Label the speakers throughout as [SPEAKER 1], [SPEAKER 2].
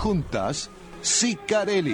[SPEAKER 1] Juntas, Sicarelli.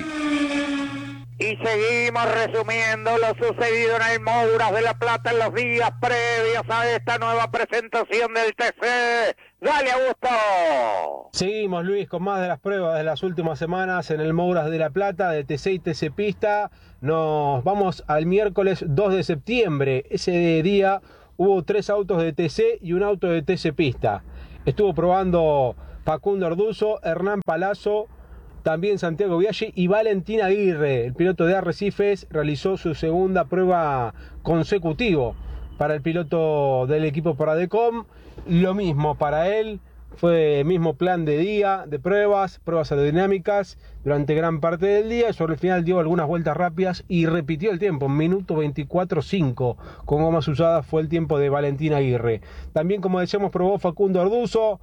[SPEAKER 2] Y seguimos resumiendo lo sucedido en el Mouras de La Plata en los días previos a esta nueva presentación del TC. ¡Dale, Augusto!
[SPEAKER 3] Seguimos, Luis, con más de las pruebas de las últimas semanas en el Mouras de La Plata, de TC y TC Pista. Nos vamos al miércoles 2 de septiembre. Ese día hubo 3 autos de TC y un auto de TC Pista. Estuvo probando Facundo Orduzo, Hernán Palazzo, también Santiago Biaggi y Valentín Aguirre. El piloto de Arrecifes realizó su segunda prueba consecutivo para el piloto del equipo Pradecom. Lo mismo para él, fue el mismo plan de día de pruebas aerodinámicas durante gran parte del día. Sobre el final dio algunas vueltas rápidas y repitió el tiempo, minuto 24.5. Con gomas usadas fue el tiempo de Valentín Aguirre. También, como decíamos, probó Facundo Orduzo.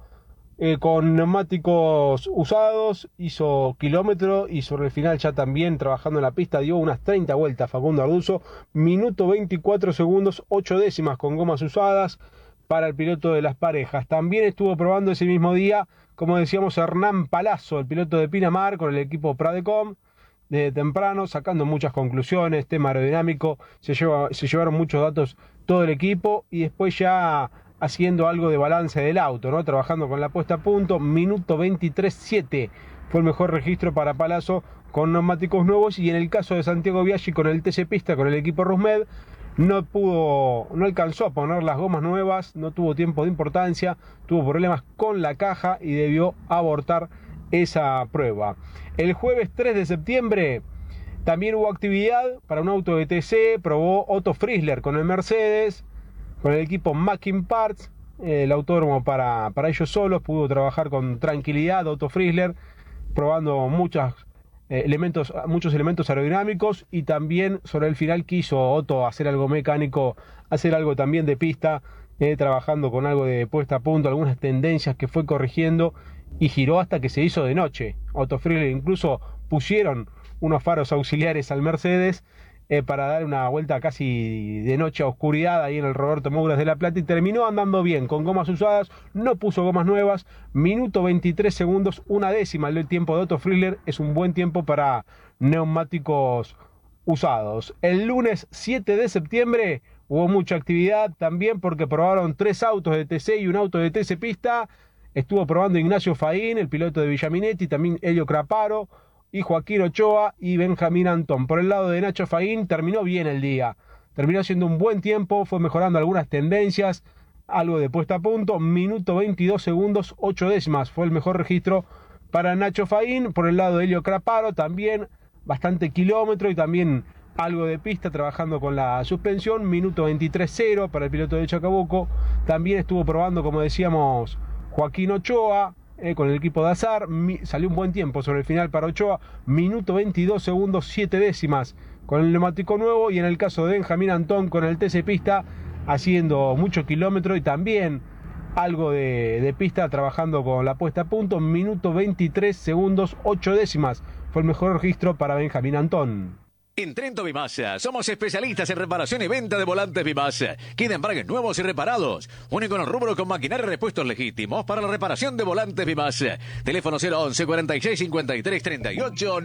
[SPEAKER 3] Con neumáticos usados, hizo kilómetro y sobre el final ya también trabajando en la pista dio unas 30 vueltas Facundo Orduzo, minuto 24 segundos 8 décimas con gomas usadas para el piloto de las parejas. También estuvo probando ese mismo día, como decíamos, Hernán Palazzo, el piloto de Pinamar con el equipo Pradecom, desde temprano, sacando muchas conclusiones, tema aerodinámico, se llevaron muchos datos todo el equipo y después ya haciendo algo de balance del auto, ¿no? Trabajando con la puesta a punto, minuto 23.7 fue el mejor registro para Palazzo con neumáticos nuevos. Y en el caso de Santiago Biaggi con el TC Pista, con el equipo Rusmed, no alcanzó a poner las gomas nuevas, no tuvo tiempo de importancia, tuvo problemas con la caja y debió abortar esa prueba. El jueves 3 de septiembre también hubo actividad para un auto de TC, probó Otto Frizzler con el Mercedes, con el equipo Mackin Parts, el autódromo para ellos solos. Pudo trabajar con tranquilidad Otto Frizzler, probando muchos elementos aerodinámicos, y también sobre el final quiso Otto hacer algo mecánico, hacer algo también de pista, trabajando con algo de puesta a punto, algunas tendencias que fue corrigiendo, y giró hasta que se hizo de noche. Otto Frizzler incluso pusieron unos faros auxiliares al Mercedes para dar una vuelta casi de noche a oscuridad ahí en el Roberto Mouras de La Plata, y terminó andando bien con gomas usadas, no puso gomas nuevas, minuto 23 segundos, una décima el tiempo de Otto Frizzler. Es un buen tiempo para neumáticos usados. El lunes 7 de septiembre hubo mucha actividad también porque probaron 3 autos de TC y un auto de TC Pista. Estuvo probando Ignacio Faín, el piloto de Villaminetti, también Helio Craparo y Joaquín Ochoa y Benjamín Antón. Por el lado de Nacho Faín, terminó bien el día, terminó haciendo un buen tiempo, fue mejorando algunas tendencias, algo de puesta a punto, minuto 22 segundos 8 décimas fue el mejor registro para Nacho Faín. Por el lado de Helio Craparo, también bastante kilómetro y también algo de pista, trabajando con la suspensión, minuto 23.0 para el piloto de Chacabuco. También estuvo probando, como decíamos, Joaquín Ochoa, con el equipo de Azar, salió un buen tiempo sobre el final para Ochoa, minuto 22 segundos 7 décimas con el neumático nuevo. Y en el caso de Benjamín Antón con el TC Pista, haciendo mucho kilómetro y también algo de pista, trabajando con la puesta a punto, minuto 23 segundos 8 décimas fue el mejor registro para Benjamín Antón.
[SPEAKER 4] En Trento Bimasa somos especialistas en reparación y venta de volantes Bimasa. Queda embragues nuevos y reparados. Único en el rubro con maquinaria y repuestos legítimos para la reparación de volantes Bimasa. Teléfono 011 46 53 38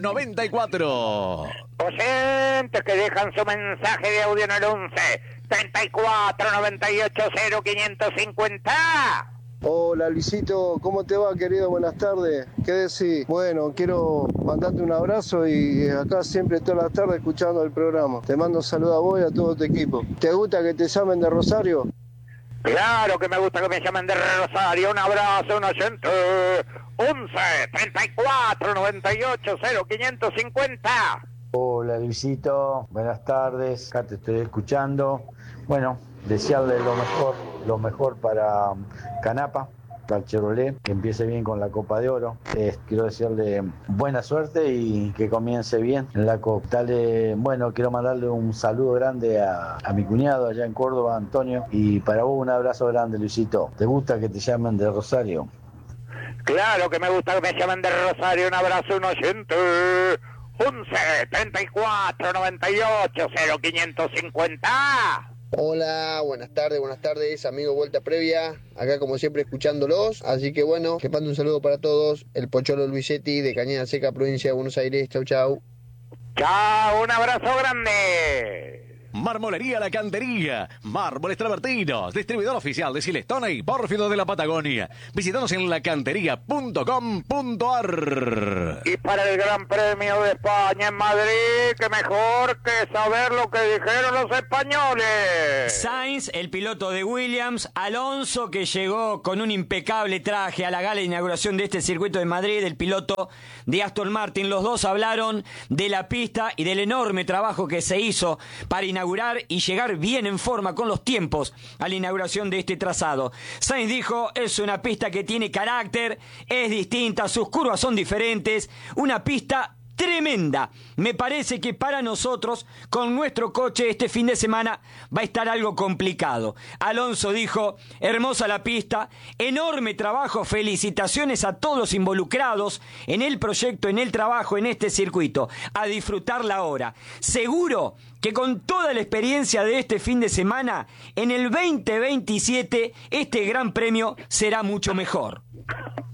[SPEAKER 4] 94.
[SPEAKER 2] Oyentes que dejan su mensaje de audio en el 11 34 98 0550.
[SPEAKER 5] Hola Luisito, ¿cómo te va, querido? Buenas tardes. ¿Qué decís? Bueno, quiero mandarte un abrazo y acá siempre todas las tardes escuchando el programa. Te mando un saludo a vos y a todo tu equipo. ¿Te gusta que te llamen de Rosario?
[SPEAKER 2] Claro que me gusta que me llamen de Rosario. Un abrazo, un oyente. 11 34 98 0550.
[SPEAKER 6] Hola Luisito, buenas tardes. Acá te estoy escuchando. Bueno, desearle lo mejor para Canapa, para el Chevrolet, que empiece bien con la Copa de Oro. Quiero desearle buena suerte y que comience bien en la Copa. Bueno, quiero mandarle un saludo grande a mi cuñado allá en Córdoba, Antonio, y para vos un abrazo grande, Luisito. ¿Te gusta que te llamen de Rosario?
[SPEAKER 2] Claro que me gusta que me llamen de Rosario. Un abrazo, un oyente. 11 34 98 0550.
[SPEAKER 7] Hola, buenas tardes, amigo Vuelta Previa, acá como siempre escuchándolos, así que bueno, que mando un saludo para todos, el Pocholo Luisetti de Cañada Seca, provincia de Buenos Aires, chau chau.
[SPEAKER 2] Chao, un abrazo grande.
[SPEAKER 4] Marmolería La Cantería, Mármoles Travertinos, distribuidor oficial de Silestone y Pórfido de la Patagonia. Visítanos en lacantería.com.ar.
[SPEAKER 2] Y para el Gran Premio de España en Madrid, que mejor que saber lo que dijeron los españoles.
[SPEAKER 8] Sainz, el piloto de Williams, Alonso, que llegó con un impecable traje a la gala de inauguración de este circuito de Madrid, el piloto de Aston Martin. Los dos hablaron de la pista y del enorme trabajo que se hizo para inaugurar y llegar bien en forma con los tiempos a la inauguración de este trazado. Sainz dijo, es una pista que tiene carácter, es distinta, sus curvas son diferentes, una pista tremenda. Me parece que para nosotros, con nuestro coche, este fin de semana va a estar algo complicado. Alonso dijo, hermosa la pista, enorme trabajo, felicitaciones a todos los involucrados en el proyecto, en el trabajo, en este circuito. A disfrutarla ahora. Seguro que con toda la experiencia de este fin de semana, en el 2027, este gran premio será mucho mejor.